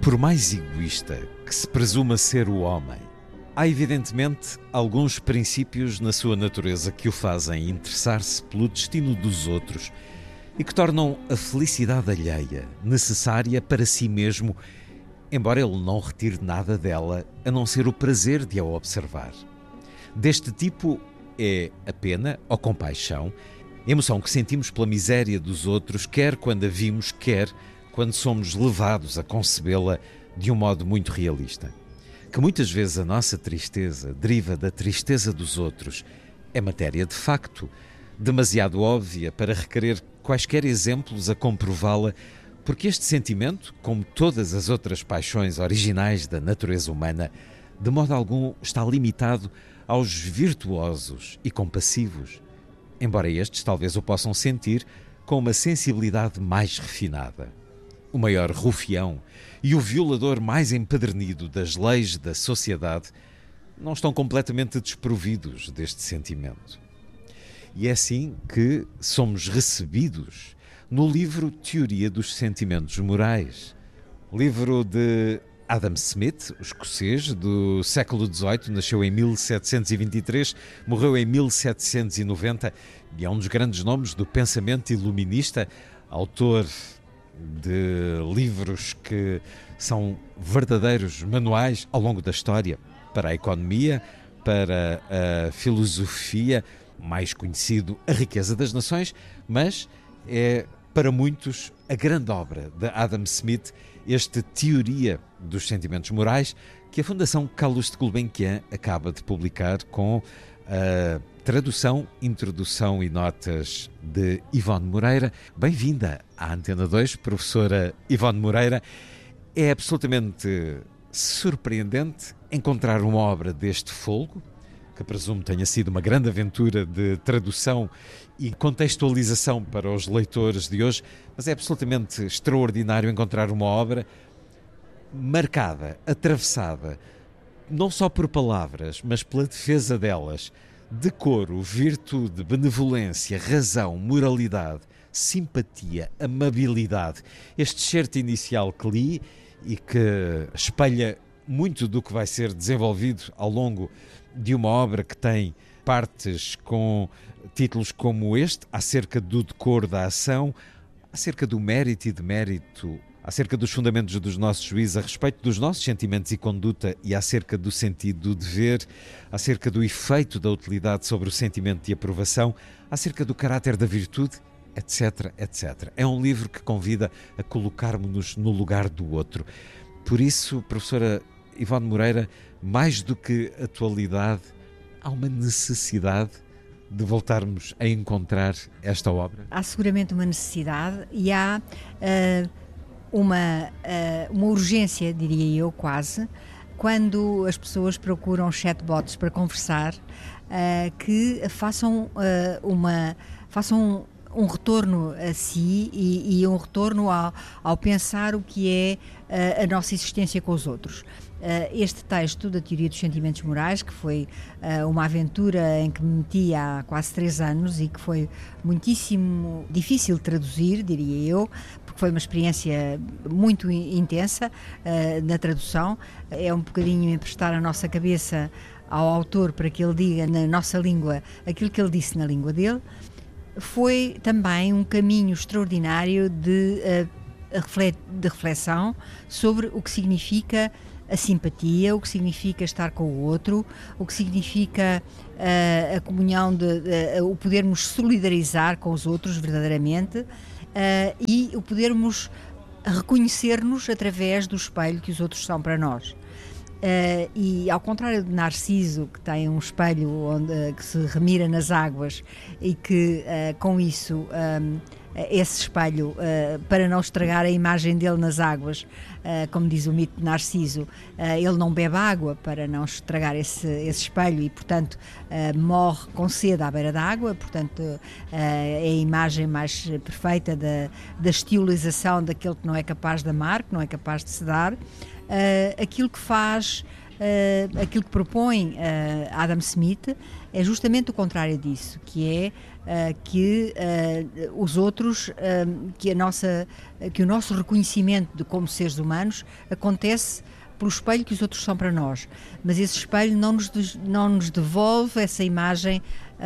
Por mais egoísta que se presuma ser o homem, há evidentemente alguns princípios na sua natureza que o fazem interessar-se pelo destino dos outros e que tornam a felicidade alheia necessária para si mesmo, embora ele não retire nada dela a não ser o prazer de a observar. Deste tipo é a pena ou compaixão, emoção que sentimos pela miséria dos outros, quer quando a vimos, quer quando somos levados a concebê-la de um modo muito realista. Que muitas vezes a nossa tristeza deriva da tristeza dos outros é matéria de facto, demasiado óbvia para requerer quaisquer exemplos a comprová-la, porque este sentimento, como todas as outras paixões originais da natureza humana, de modo algum está limitado aos virtuosos e compassivos, embora estes talvez o possam sentir com uma sensibilidade mais refinada. O maior rufião e o violador mais empedernido das leis da sociedade não estão completamente desprovidos deste sentimento. E é assim que somos recebidos no livro Teoria dos Sentimentos Morais, livro de Adam Smith, o escocês, do século XVIII, nasceu em 1723, morreu em 1790 e é um dos grandes nomes do pensamento iluminista, autor de livros que são verdadeiros manuais ao longo da história para a economia, para a filosofia, mais conhecido A Riqueza das Nações, mas é para muitos a grande obra de Adam Smith, esta Teoria dos Sentimentos Morais, que a Fundação Carlos de Gulbenkian acaba de publicar com a tradução, introdução e notas de Ivone Moreira. Bem-vinda à Antena 2, professora Ivone Moreira. É absolutamente surpreendente encontrar uma obra deste folgo, que presumo tenha sido uma grande aventura de tradução e contextualização para os leitores de hoje, mas é absolutamente extraordinário encontrar uma obra marcada, atravessada, não só por palavras, mas pela defesa delas, decoro, virtude, benevolência, razão, moralidade, simpatia, amabilidade. Este excerto inicial que li e que espelha muito do que vai ser desenvolvido ao longo de uma obra que tem partes com títulos como este, acerca do decoro da ação, acerca do mérito e demérito, acerca dos fundamentos dos nossos juízes a respeito dos nossos sentimentos e conduta e acerca do sentido do dever, acerca do efeito da utilidade sobre o sentimento de aprovação, acerca do caráter da virtude, etc, etc. É um livro que convida a colocarmos-nos no lugar do outro. Por isso, professora Ivone Moreira, mais do que atualidade, há uma necessidade de voltarmos a encontrar esta obra? Há seguramente uma necessidade e há uma urgência, diria eu, quase, quando as pessoas procuram chatbots para conversar, que façam um retorno a si e um retorno ao pensar o que é a nossa existência com os outros. Este texto da Teoria dos Sentimentos Morais, que foi uma aventura em que me meti há quase 3 anos e que foi muitíssimo difícil de traduzir, diria eu, porque foi uma experiência muito intensa na tradução. É um bocadinho emprestar a nossa cabeça ao autor para que ele diga na nossa língua aquilo que ele disse na língua dele. Foi também um caminho extraordinário de reflexão sobre o que significa a simpatia, o que significa estar com o outro, o que significa a comunhão, o podermos solidarizar com os outros verdadeiramente e o podermos reconhecer-nos através do espelho que os outros são para nós. E ao contrário de Narciso, que tem um espelho que se remira nas águas e que com isso esse espelho, para não estragar a imagem dele nas águas, como diz o mito de Narciso, ele não bebe água para não estragar esse espelho e portanto morre com sede à beira da água. Portanto é a imagem mais perfeita da estilização daquele que não é capaz de amar, que não é capaz de se dar. Aquilo que faz aquilo que propõe Adam Smith é justamente o contrário disso, que é que os outros, que o nosso reconhecimento de como seres humanos acontece pelo espelho que os outros são para nós, mas esse espelho não nos devolve essa imagem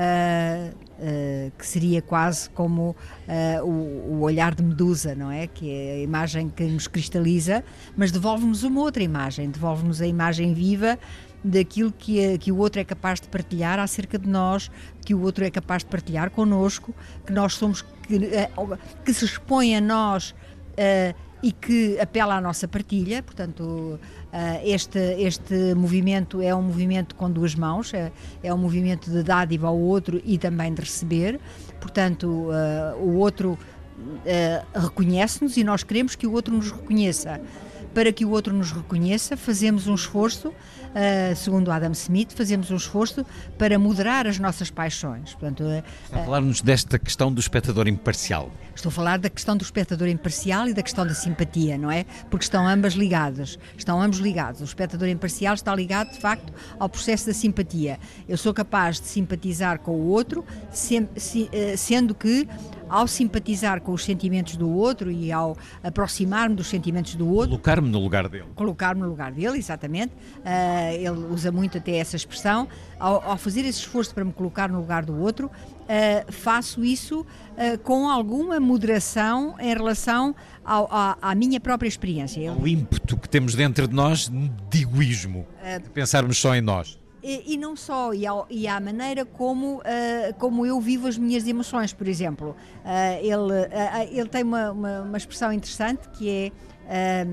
que seria quase como o olhar de Medusa, não é? Que é a imagem que nos cristaliza, mas devolve-nos uma outra imagem, devolve-nos a imagem viva daquilo que o outro é capaz de partilhar acerca de nós, que o outro é capaz de partilhar connosco, que nós somos, que se expõe a nós e que apela à nossa partilha. Portanto, este movimento é um movimento com duas mãos, é um movimento de dádiva ao outro e também de receber. Portanto, o outro reconhece-nos e nós queremos que o outro nos reconheça. Para que o outro nos reconheça, fazemos um esforço, segundo Adam Smith, fazemos um esforço para moderar as nossas paixões. Portanto, está a falar-nos desta questão do espectador imparcial. Estou a falar da questão do espectador imparcial e da questão da simpatia, não é? Porque estão ambos ligados. O espectador imparcial está ligado, de facto, ao processo da simpatia. Eu sou capaz de simpatizar com o outro, sendo que, ao simpatizar com os sentimentos do outro e ao aproximar-me dos sentimentos do outro... Colocar-me no lugar dele, exatamente. Ele usa muito até essa expressão. Ao fazer esse esforço para me colocar no lugar do outro, faço isso com alguma moderação em relação à minha própria experiência. O ímpeto que temos dentro de nós de egoísmo, de pensarmos só em nós. E não só, e à maneira como eu vivo as minhas emoções, por exemplo. Ele tem uma expressão interessante que é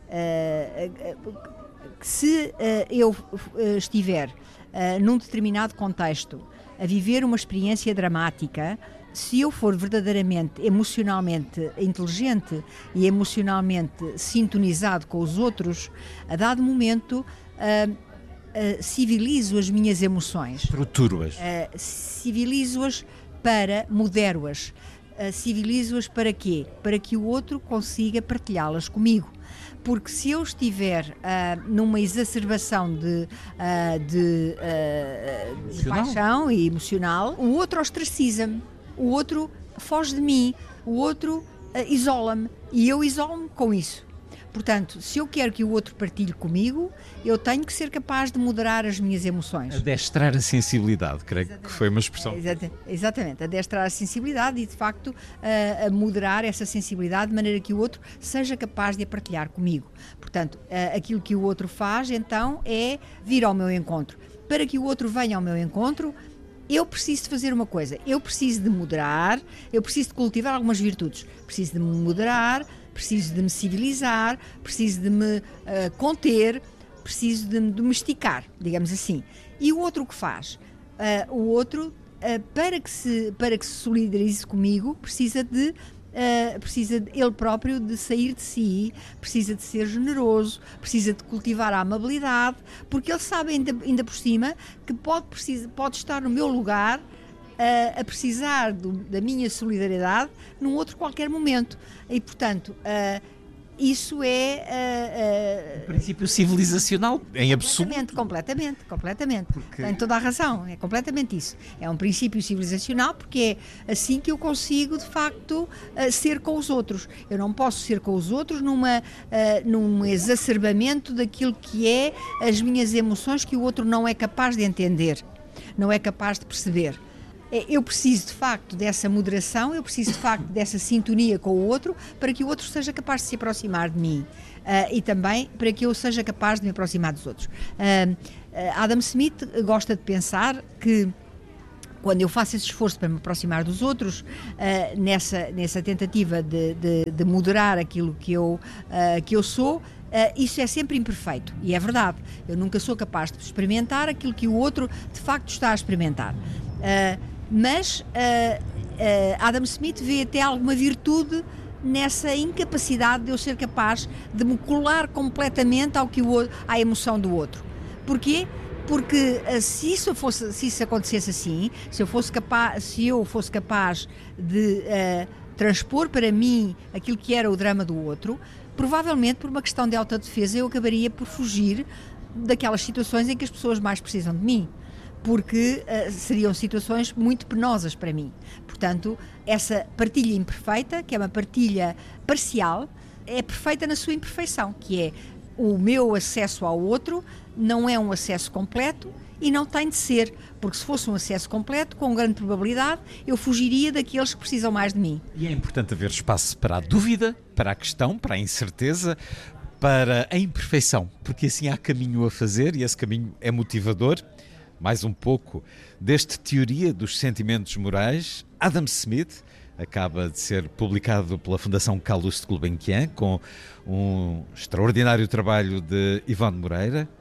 que se eu estiver num determinado contexto a viver uma experiência dramática, se eu for verdadeiramente emocionalmente inteligente e emocionalmente sintonizado com os outros, a dado momento civilizo as minhas emoções. Estruturo-as. Civilizo-as para modero-as. Civilizo-as para quê? Para que o outro consiga partilhá-las comigo. Porque se eu estiver numa exacerbação de paixão e emocional, o outro ostraciza-me, o outro foge de mim, o outro isola-me e eu isolo-me com isso. Portanto, se eu quero que o outro partilhe comigo, eu tenho que ser capaz de moderar as minhas emoções. Adestrar a sensibilidade, creio que foi uma expressão. Exatamente, adestrar a sensibilidade e, de facto, a moderar essa sensibilidade de maneira que o outro seja capaz de a partilhar comigo. Portanto, aquilo que o outro faz, então, é vir ao meu encontro. Para que o outro venha ao meu encontro, eu preciso de fazer uma coisa, eu preciso de moderar, eu preciso de cultivar algumas virtudes, preciso de me moderar, preciso de me civilizar, preciso de me conter, preciso de me domesticar, digamos assim. E o outro o que faz? O outro, para que se solidarize comigo, precisa ele próprio de sair de si, precisa de ser generoso, precisa de cultivar a amabilidade, porque ele sabe ainda por cima que pode estar no meu lugar a precisar da minha solidariedade num outro qualquer momento. E, portanto, isso é... princípio civilizacional, em absoluto. Completamente. Tem toda a razão, é completamente isso. É um princípio civilizacional porque é assim que eu consigo, de facto, ser com os outros. Eu não posso ser com os outros num exacerbamento daquilo que é as minhas emoções que o outro não é capaz de entender, não é capaz de perceber. Eu preciso de facto dessa moderação, eu preciso de facto dessa sintonia com o outro para que o outro seja capaz de se aproximar de mim e também para que eu seja capaz de me aproximar dos outros. Adam Smith gosta de pensar que quando eu faço esse esforço para me aproximar dos outros, nessa tentativa de moderar aquilo que eu sou, isso é sempre imperfeito, e é verdade. Eu nunca sou capaz de experimentar aquilo que o outro de facto está a experimentar. Mas Adam Smith vê até alguma virtude nessa incapacidade de eu ser capaz de me colar completamente à emoção do outro. Porquê? Porque se isso acontecesse assim, se eu fosse capaz de transpor para mim aquilo que era o drama do outro, provavelmente por uma questão de autodefesa eu acabaria por fugir daquelas situações em que as pessoas mais precisam de mim, porque seriam situações muito penosas para mim. Portanto, essa partilha imperfeita, que é uma partilha parcial, é perfeita na sua imperfeição, que é o meu acesso ao outro não é um acesso completo e não tem de ser, porque se fosse um acesso completo, com grande probabilidade, eu fugiria daqueles que precisam mais de mim. E é importante haver espaço para a dúvida, para a questão, para a incerteza, para a imperfeição, porque assim há caminho a fazer e esse caminho é motivador. Mais um pouco deste Teoria dos Sentimentos Morais. Adam Smith acaba de ser publicado pela Fundação Calouste Gulbenkian, com um extraordinário trabalho de Ivone Moreira,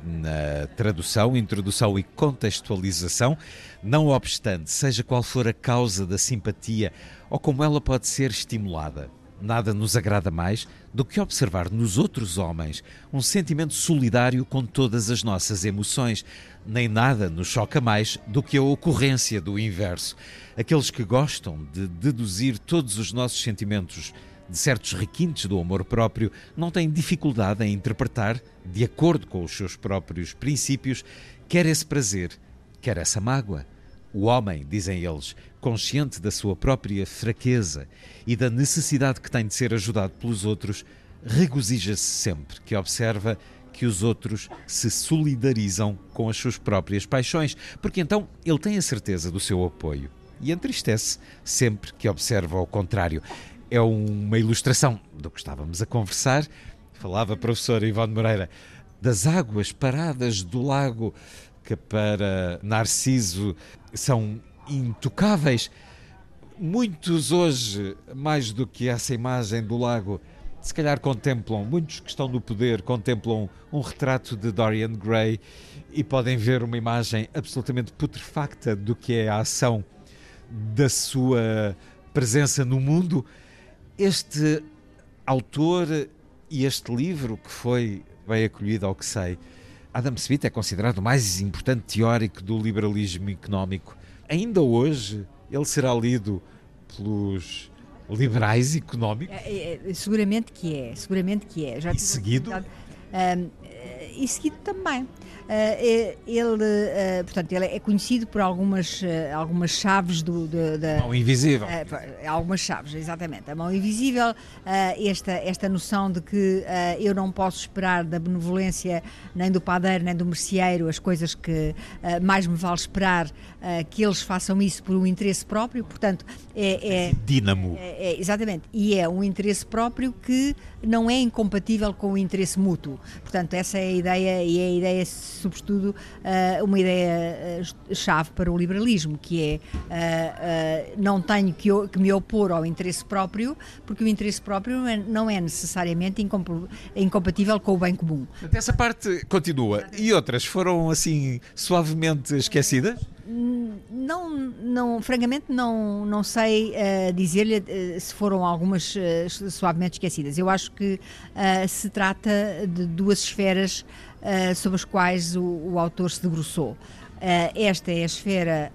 na tradução, introdução e contextualização. Não obstante, seja qual for a causa da simpatia ou como ela pode ser estimulada, nada nos agrada mais do que observar nos outros homens um sentimento solidário com todas as nossas emoções. Nem nada nos choca mais do que a ocorrência do inverso. Aqueles que gostam de deduzir todos os nossos sentimentos de certos requintes do amor próprio não têm dificuldade em interpretar, de acordo com os seus próprios princípios, quer esse prazer, quer essa mágoa. O homem, dizem eles, consciente da sua própria fraqueza e da necessidade que tem de ser ajudado pelos outros, regozija-se sempre que observa que os outros se solidarizam com as suas próprias paixões, porque então ele tem a certeza do seu apoio e entristece sempre que observa ao contrário. É uma ilustração do que estávamos a conversar. Falava a professora Ivone Moreira das águas paradas do lago, que para Narciso são intocáveis. Muitos hoje, mais do que essa imagem do lago, se calhar contemplam, muitos que estão no poder, contemplam um retrato de Dorian Gray e podem ver uma imagem absolutamente putrefacta do que é a ação da sua presença no mundo. Este autor e este livro, que foi bem acolhido ao que sei, Adam Smith é considerado o mais importante teórico do liberalismo económico. Ainda hoje ele será lido pelos liberais económicos? Seguramente que é. Já e seguido? E seguido também. Portanto, ele é conhecido por algumas chaves da mão invisível. Algumas chaves, exatamente. A mão invisível, esta noção de que eu não posso esperar da benevolência nem do padeiro nem do merceeiro as coisas que mais me vale esperar que eles façam isso por um interesse próprio. Portanto, dínamo. Exatamente. E é um interesse próprio que não é incompatível com o interesse mútuo. Portanto, essa é a ideia, e é a ideia, sobretudo, uma ideia chave para o liberalismo, que é não tenho que me opor ao interesse próprio, porque o interesse próprio não é necessariamente incompatível com o bem comum. Essa parte continua. E outras foram, assim, suavemente esquecidas? Não, francamente não sei dizer-lhe se foram algumas suavemente esquecidas. Eu acho que se trata de duas esferas sobre as quais o autor se debruçou. Esta é a esfera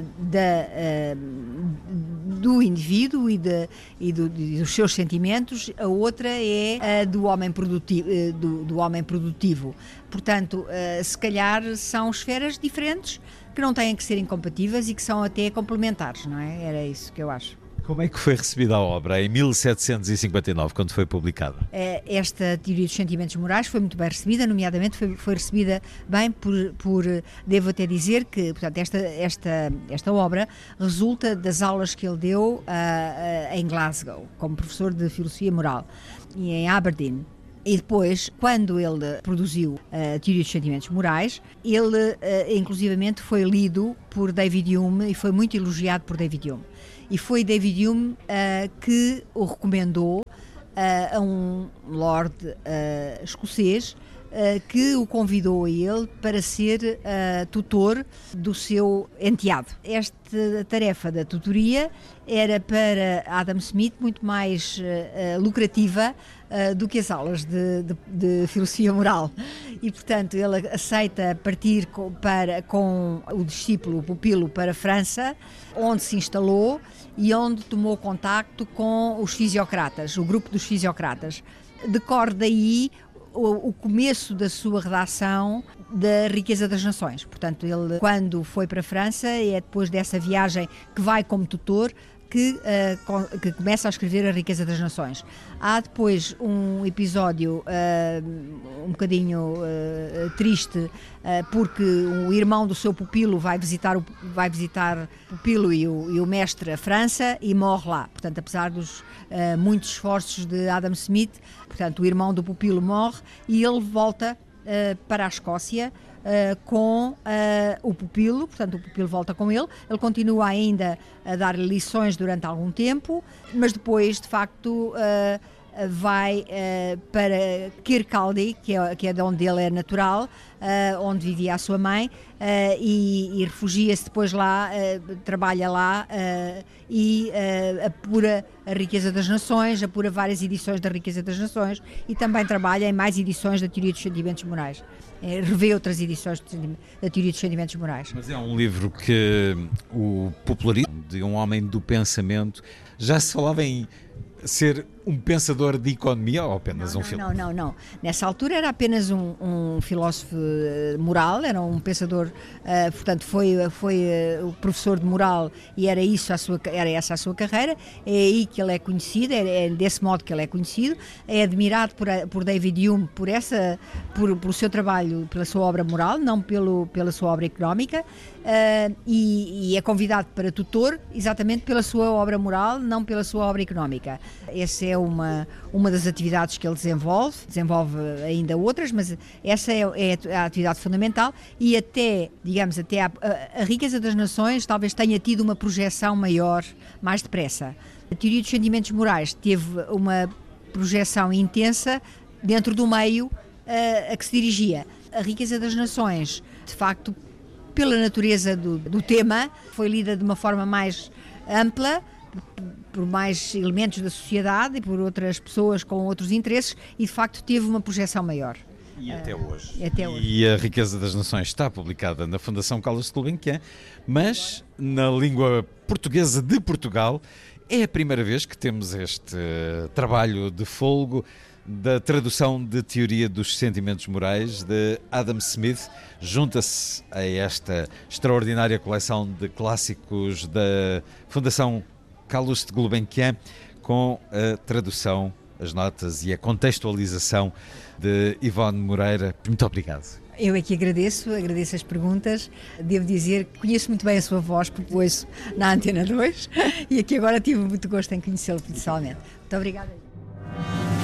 do indivíduo e dos seus sentimentos, a outra é a do homem produtivo. Portanto, se calhar são esferas diferentes que não têm que ser incompatíveis e que são até complementares, não é? Era isso que eu acho. Como é que foi recebida a obra em 1759, quando foi publicada? Esta teoria dos sentimentos morais foi muito bem recebida, nomeadamente foi recebida bem por devo até dizer que, portanto, esta obra resulta das aulas que ele deu em Glasgow, como professor de filosofia moral, e em Aberdeen. E depois, quando ele produziu a Teoria dos Sentimentos Morais, ele inclusivamente foi lido por David Hume e foi muito elogiado por David Hume. E foi David Hume que o recomendou a um lord escocês que o convidou a ele para ser tutor do seu enteado. Esta tarefa da tutoria era para Adam Smith muito mais lucrativa do que as aulas de filosofia moral. E, portanto, ele aceita partir com o discípulo, o pupilo, para a França, onde se instalou e onde tomou contacto com os fisiocratas, o grupo dos fisiocratas. Decorre daí o começo da sua redação da Riqueza das Nações. Portanto, ele, quando foi para a França, é depois dessa viagem que vai como tutor, que começa a escrever A Riqueza das Nações. Há depois um episódio um bocadinho triste, porque o irmão do seu pupilo vai visitar o pupilo e o mestre a França e morre lá. Portanto, apesar dos muitos esforços de Adam Smith, portanto, o irmão do pupilo morre e ele volta para a Escócia com o pupilo, portanto o pupilo volta com ele continua ainda a dar-lhe lições durante algum tempo, mas depois de facto vai para Kirkcaldy, que é de onde ele é natural, onde vivia a sua mãe, e refugia-se depois lá, trabalha lá e apura a Riqueza das Nações, apura várias edições da Riqueza das Nações e também trabalha em mais edições da Teoria dos Sentimentos Morais. Revê outras edições da Teoria dos Sentimentos Morais. Mas é um livro que o populariza, de um homem do pensamento. Já se falava em ser um pensador de economia ou apenas um filósofo? Não. Nessa altura era apenas um filósofo moral, era um pensador, portanto foi o professor de moral e era essa a sua carreira. É aí que ele é conhecido, é desse modo que ele é conhecido, é admirado por David Hume pelo seu trabalho, pela sua obra moral, não pela sua obra económica, e é convidado para tutor exatamente pela sua obra moral, não pela sua obra económica. Essa é uma das atividades que ele desenvolve ainda outras, mas essa é a atividade fundamental e até a Riqueza das Nações talvez tenha tido uma projeção maior, mais depressa. A Teoria dos Sentimentos Morais teve uma projeção intensa dentro do meio a que se dirigia. A Riqueza das Nações, de facto, pela natureza do tema, foi lida de uma forma mais ampla, por mais elementos da sociedade e por outras pessoas com outros interesses e de facto teve uma projeção maior. E até hoje. E a Riqueza das Nações está publicada na Fundação Carlos de Gulbenkian, mas na língua portuguesa de Portugal é a primeira vez que temos este trabalho de fôlego da tradução de Teoria dos Sentimentos Morais de Adam Smith. Junta-se a esta extraordinária coleção de clássicos da Fundação Carlos de Gulbenkian, com a tradução, as notas e a contextualização de Ivone Moreira. Muito obrigado. Eu é que agradeço as perguntas. Devo dizer que conheço muito bem a sua voz, porque ouço na Antena 2 e aqui agora tive muito gosto em conhecê-lo pessoalmente. Muito obrigada.